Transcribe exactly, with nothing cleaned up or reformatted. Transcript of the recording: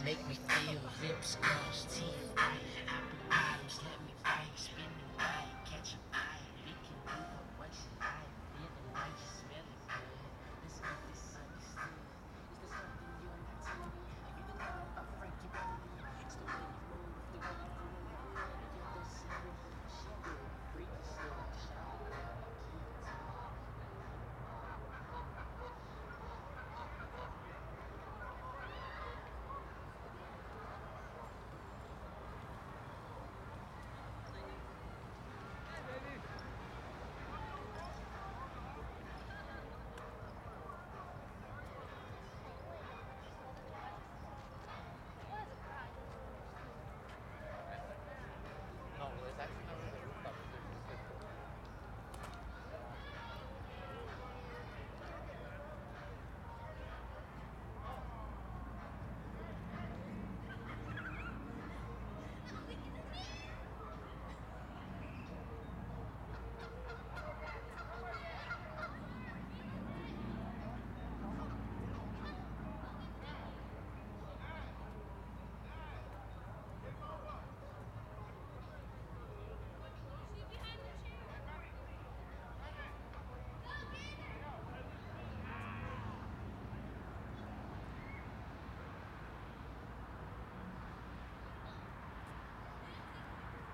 Make me feel lips gloss, teeth white, apple bottoms, let me bite, spin the night, catch an eye, we can do it once a night.